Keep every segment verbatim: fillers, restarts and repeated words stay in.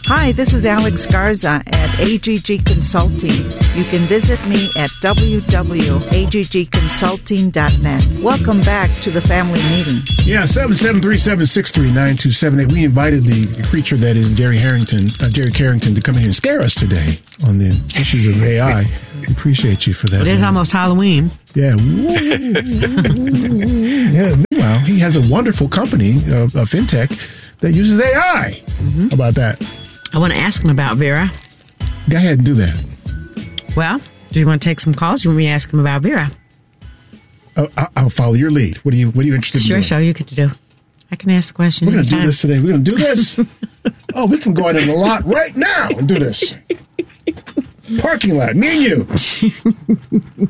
Hi, this is Alex Garza at A G G Consulting. You can visit me at w w w dot a g g consulting dot net. Welcome back to the family meeting. Yeah, seven seven three, seven six three, nine two seven eight. We invited the, the creature that is Jerry Harrington, uh, Jerry Carrington, to come in and scare us today on the issues of A I. We appreciate you for that. It is man. almost Halloween. Yeah. Yeah. Meanwhile, he has a wonderful company, uh, a fintech, that uses A I. Mm-hmm. How about that? I want to ask him about Vera. Go ahead and do that. Well, do you want to take some calls? You want me to ask him about Vera? Oh, I'll follow your lead. What are you What are you interested sure, in doing? Sure, you get to do. I can ask the question. We're going to do anytime. this today. We're going to do this. Oh, we can go out in the lot right now and do this. Parking lot, me and you.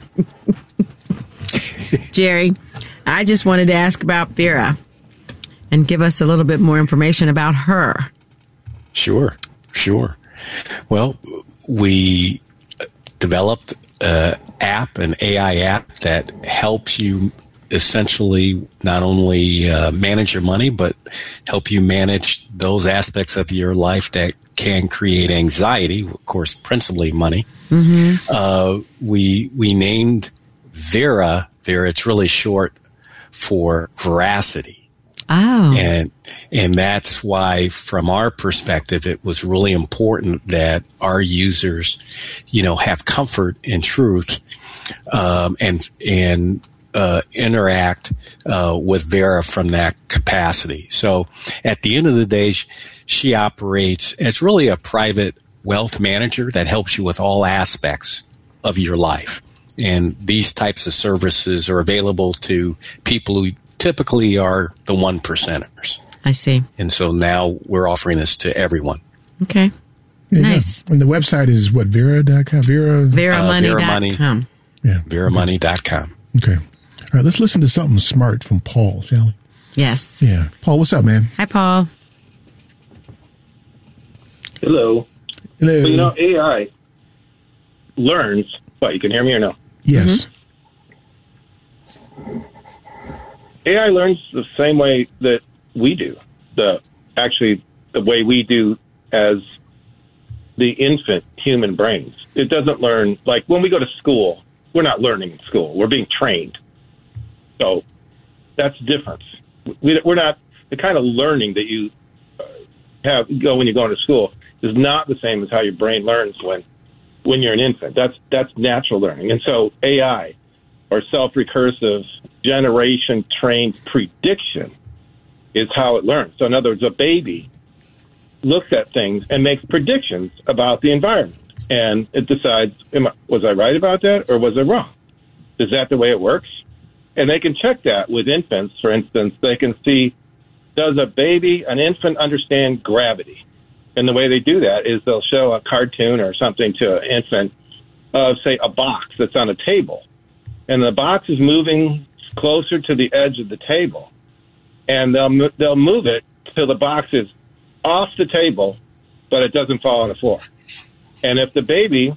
Jerry, I just wanted to ask about Vera and give us a little bit more information about her. Sure, sure. Well, we developed an app, an A I app that helps you essentially not only uh, manage your money, but help you manage those aspects of your life that can create anxiety, of course, principally money. Mm-hmm. Uh, we we named Vera, Vera, it's really short for veracity. Oh. And and that's why, from our perspective, it was really important that our users, you know, have comfort in truth, um, and and uh, interact uh, with Vera from that capacity. So, at the end of the day, she, she operates as really a private wealth manager that helps you with all aspects of your life. And these types of services are available to people who typically are the one percenters. I see. And so now we're offering this to everyone. Okay. Yeah, nice. Yeah. And the website is what, Vera dot com? Vera? Vera Money Uh, dot com. Yeah. Vera Money dot com. Okay. All right, let's listen to something smart from Paul, shall we? Yes. Yeah. Paul, what's up, man? Hi, Paul. Hello. Hello. So, you know, A I learns. What, you can hear me or no? Yes. Mm-hmm. A I learns the same way that we do. The actually the way we do as the infant human brains. It doesn't learn like when we go to school. We're not learning in school. We're being trained. So that's the difference. We, we're not the kind of learning that you have go when you go into school is not the same as how your brain learns when when you're an infant. That's that's natural learning. And so A I, or self-recursive generation-trained prediction, is how it learns. So in other words, a baby looks at things and makes predictions about the environment. And it decides, am I, was I right about that or was I wrong? Is that the way it works? And they can check that with infants, for instance. They can see, does a baby, an infant, understand gravity? And the way they do that is they'll show a cartoon or something to an infant of, say, a box that's on a table. And the box is moving closer to the edge of the table. And they'll they'll move it till the box is off the table, but it doesn't fall on the floor. And if the baby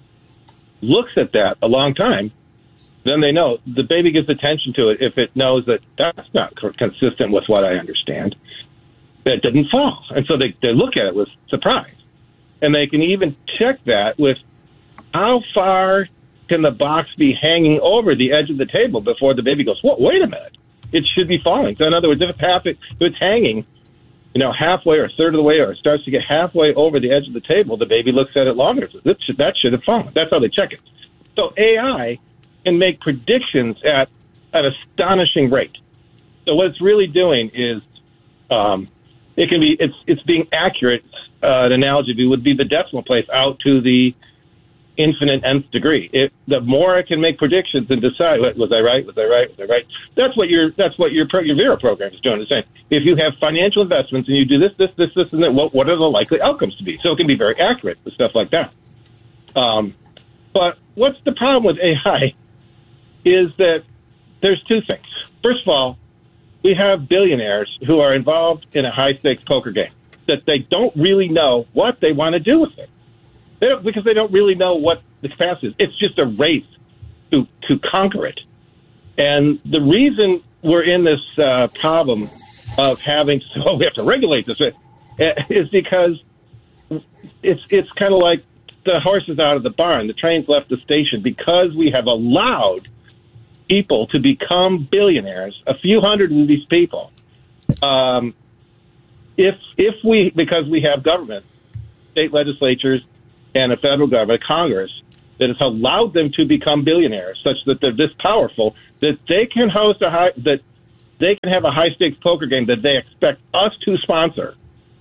looks at that a long time, then they know the baby gives attention to it if it knows that that's not consistent with what I understand. That didn't fall. And so they, they look at it with surprise. And they can even check that with how far can the box be hanging over the edge of the table before the baby goes, "What? Wait a minute. It should be falling." So in other words, if it's, half, if it's hanging, you know, halfway or a third of the way, or it starts to get halfway over the edge of the table, the baby looks at it longer. So that should, that should have fallen. That's how they check it. So A I can make predictions at an astonishing rate. So what it's really doing is, um, it can be, it's it's being accurate. Uh, an analogy would be the decimal place out to the infinite nth degree. It, the more it can make predictions and decide, was I right? Was I right? Was I right? That's what your that's what your your Vera program is doing. Is saying if you have financial investments and you do this, this, this, this, and that, what what are the likely outcomes to be? So it can be very accurate with stuff like that. Um, but what's the problem with A I is that there's two things. First of all, we have billionaires who are involved in a high-stakes poker game that they don't really know what they want to do with it. They don't, because they don't really know what the capacity is. It's just a race to to conquer it. And the reason we're in this uh, problem of having, so we have to regulate this, is because it's it's kind of like the horse is out of the barn. The train's left the station because we have allowed people to become billionaires. A few hundred of these people. Um, if if we because we have government, state legislatures, and a federal government, Congress, that has allowed them to become billionaires, such that they're this powerful that they can host a high that they can have a high stakes poker game that they expect us to sponsor.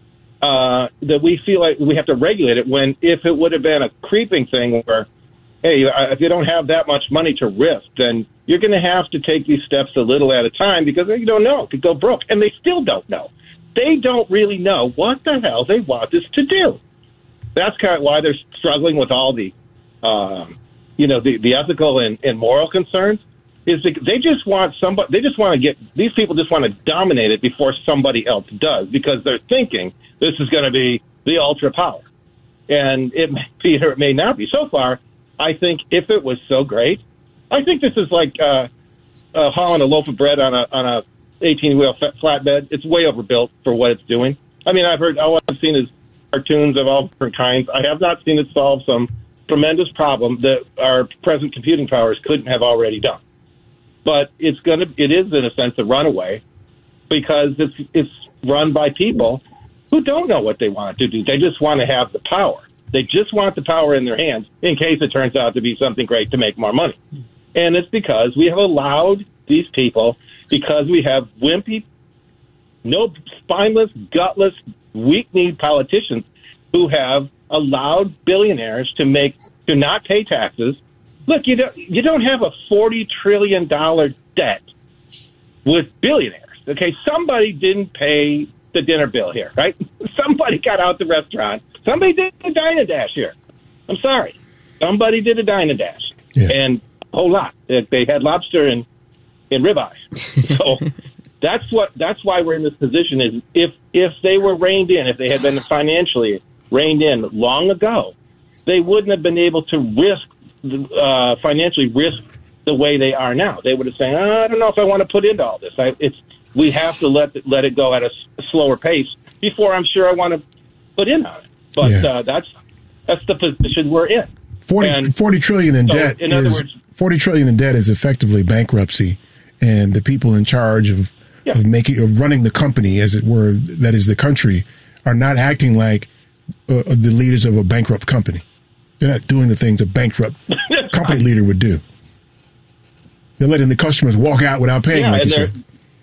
Uh, that we feel like we have to regulate it. When if it would have been a creeping thing where, hey, if you don't have that much money to risk, then you're going to have to take these steps a little at a time because you don't know. It could go broke, and they still don't know. They don't really know what the hell they want this to do. That's kind of why they're struggling with all the, um, you know, the, the ethical and, and moral concerns. Is that they just want somebody? They just want to get these people just want to dominate it before somebody else does because they're thinking this is going to be the ultra power, and it may be or it may not be. So far, I think if it was so great, I think this is like uh, uh, hauling a loaf of bread on a on a eighteen wheel flatbed. It's way overbuilt for what it's doing. I mean, I've heard all I've seen is cartoons of all different kinds. I have not seen it solve some tremendous problem that our present computing powers couldn't have already done. But it's going to, it is in a sense a runaway because it's it's run by people who don't know what they want to do. They just want to have the power. They just want the power in their hands in case it turns out to be something great to make more money. And it's because we have allowed these people, because we have wimpy, no spineless, gutless, weak-kneed politicians who have allowed billionaires to make to not pay taxes. Look, you don't, you don't have a forty trillion dollars debt with billionaires. Okay, somebody didn't pay the dinner bill here, right? Somebody got out the restaurant. Somebody did a dine and dash here. I'm sorry. Somebody did a dine and dash. Yeah. And a whole lot. They had lobster and, and ribeye. So that's what that's why we're in this position is if if they were reined in, if they had been financially reined in long ago, they wouldn't have been able to risk Uh, financially risk the way they are now. They would have said, oh, I don't know if I want to put into all this. I, it's we have to let it, let it go at a, a slower pace before I'm sure I want to put in on it. But yeah. uh, that's that's the position we're in. forty, and forty trillion in so, debt. In is, other words, forty trillion in debt is effectively bankruptcy, and the people in charge of yeah. of making of running the company, as it were, that is the country, are not acting like uh, the leaders of a bankrupt company. They're not doing the things a bankrupt company leader would do. They're letting the customers walk out without paying, yeah, like you said.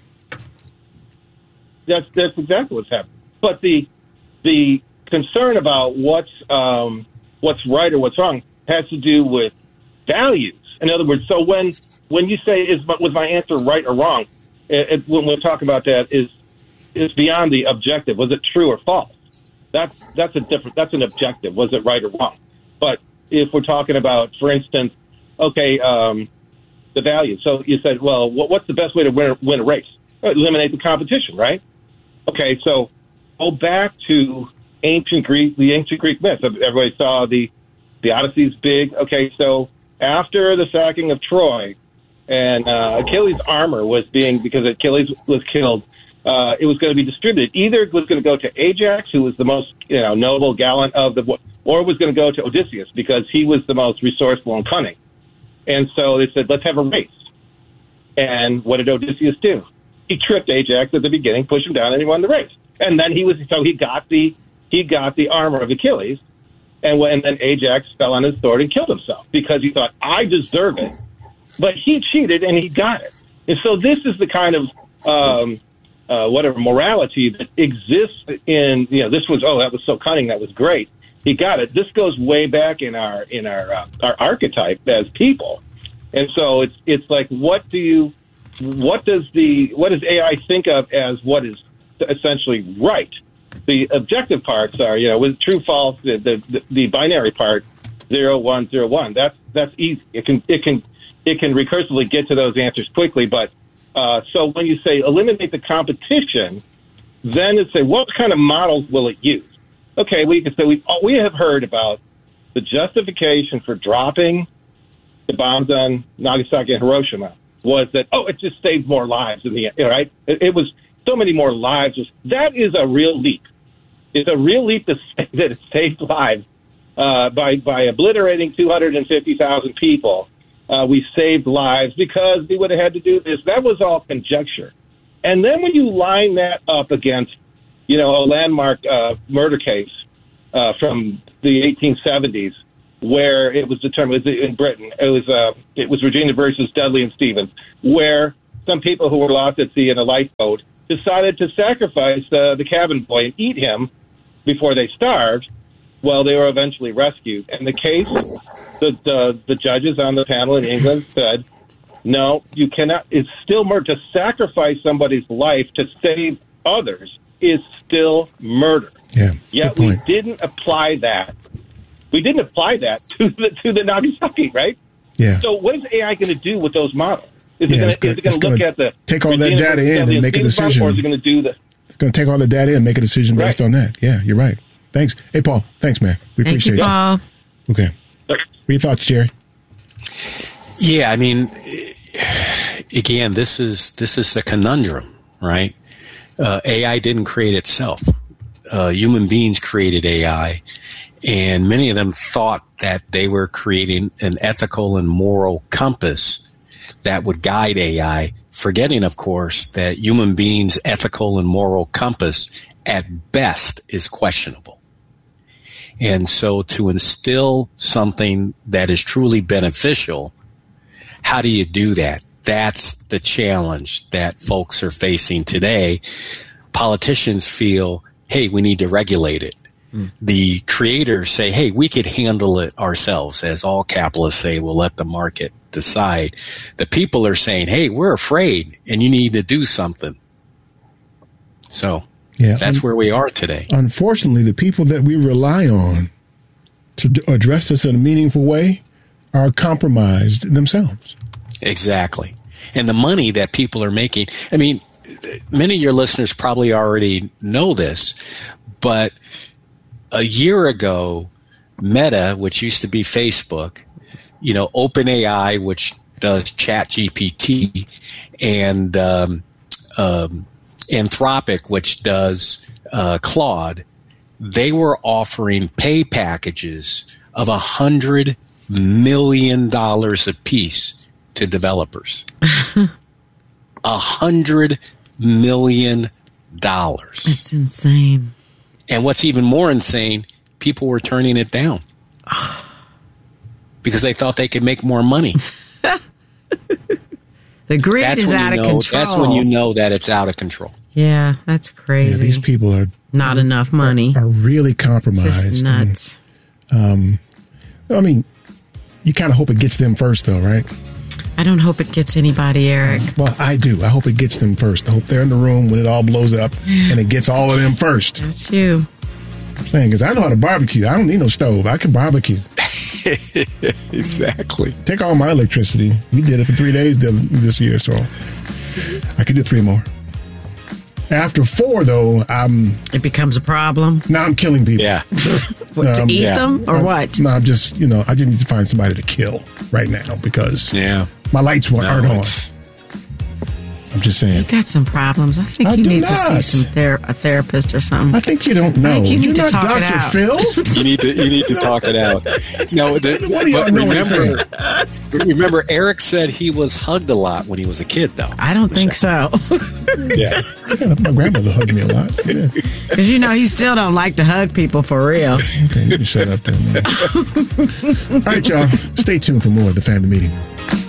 That's that's exactly what's happening. But the the concern about what's um, what's right or what's wrong has to do with values. In other words, so when when you say is was my answer right or wrong, it, it, when we talk about that is is beyond the objective. Was it true or false? That's that's a different. That's an objective. Was it right or wrong? But if we're talking about, for instance, okay, um, the value. So you said, well, what, what's the best way to win a, win a race? Eliminate the competition, right? Okay, so go back to ancient Greek, the ancient Greek myths. Everybody saw the the Odyssey's big. Okay, so after the sacking of Troy, and uh, Achilles' armor was being, because Achilles was killed, uh, it was going to be distributed. Either it was going to go to Ajax, who was the most, you know, noble, gallant of the, or it was going to go to Odysseus because he was the most resourceful and cunning. And so they said, let's have a race. And what did Odysseus do? He tripped Ajax at the beginning, pushed him down, and he won the race. And then he was, so he got the, he got the armor of Achilles, and when, and then Ajax fell on his sword and killed himself because he thought, I deserve it. But he cheated and he got it. And so this is the kind of, um, uh, whatever morality that exists in, you know, this was, oh, that was so cunning, that was great. He got it. This goes way back in our in our uh, our archetype as people, and so it's it's like, what do you, what does the what does A I think of as what is essentially right? The objective parts are, you know, with true, false, the the, the binary part, zero, one, zero, one. That's that's easy. It can it can it can recursively get to those answers quickly. But uh, so when you say eliminate the competition, then it's say what kind of models will it use? Okay, we can say we we have heard about the justification for dropping the bombs on Nagasaki and Hiroshima was that, oh, it just saved more lives in the end, right? It, it was so many more lives. That is a real leap. It's a real leap to say that it saved lives uh, by by obliterating two hundred fifty thousand people. Uh, we saved lives because we would have had to do this. That was all conjecture. And then when you line that up against, you know, a landmark uh, murder case uh, from the eighteen seventies, where it was determined it was in Britain, it was uh, it was Virginia versus Dudley and Stevens, where some people who were lost at sea in a lifeboat decided to sacrifice uh, the cabin boy and eat him before they starved. Well, they were eventually rescued. And the case, the, the the judges on the panel in England said, no, you cannot. It's still murder. To sacrifice somebody's life to save others is still murder. Yeah. Yet we didn't apply that. We didn't apply that to the to the Nagasaki, right? Yeah. So what is A I going to do with those models? Is Yeah, it going to look at the take all that data in and make a decision? Or is it going to do the? It's going to take all the data and make a decision based Right. on that. Yeah, you're right. Thanks. Hey, Paul. Thanks, man. We Thank appreciate you, Paul. Okay. What are your thoughts, Jerry? Yeah, I mean, again, this is this is the conundrum, right? Uh, A I didn't create itself. Uh, human beings created A I, and many of them thought that they were creating an ethical and moral compass that would guide A I, forgetting, of course, that human beings' ethical and moral compass at best is questionable. And so to instill something that is truly beneficial, how do you do that? That's the challenge that folks are facing today. Politicians feel, hey, we need to regulate it. Mm. The creators say, hey, we could handle it ourselves. As all capitalists say, we'll let the market decide. The people are saying, hey, we're afraid and you need to do something. So yeah, that's un- where we are today. Unfortunately, the people that we rely on to d- address this in a meaningful way are compromised themselves. Exactly. And the money that people are making, I mean, many of your listeners probably already know this, but a year ago, Meta, which used to be Facebook, you know, OpenAI, which does ChatGPT, and um, um, Anthropic, which does uh, Claude, they were offering pay packages of a hundred million dollars apiece to developers. A hundred million dollars. That's insane. And what's even more insane, people were turning it down because they thought they could make more money. The greed that's is out of know, control. That's when you know that it's out of control. Yeah, that's crazy. Yeah, these people are not enough money. Are, are really compromised. Just nuts. And, um, I mean, you kind of hope it gets them first, though, right? I don't hope it gets anybody, Eric. Well, I do. I hope it gets them first. I hope they're in the room when it all blows up and it gets all of them first. That's you. I'm saying, because I know how to barbecue. I don't need no stove. I can barbecue. Exactly. Take all my electricity. We did it for three days this year, so I could do three more. After four, though, I'm... It becomes a problem? Now I'm killing people. Yeah. What, to um, eat yeah. them or I, what? No, I'm just, you know, I just need to find somebody to kill right now because yeah. my lights no, aren't on. I'm just saying. You got some problems. I think I you need not. to see some ther- a therapist or something. I think you don't know. I think you need You're to not talk it Doctor out. Phil. You need to you need to talk it out. No, the, What do y'all but know remember, remember, Eric said he was hugged a lot when he was a kid, though. I don't think so. Yeah. Yeah, my grandmother hugged me a lot. Yeah. Because, you know, he still don't like to hug people for real. Okay, you can shut up then. Man. All right, y'all. Stay tuned for more of the Family Meeting.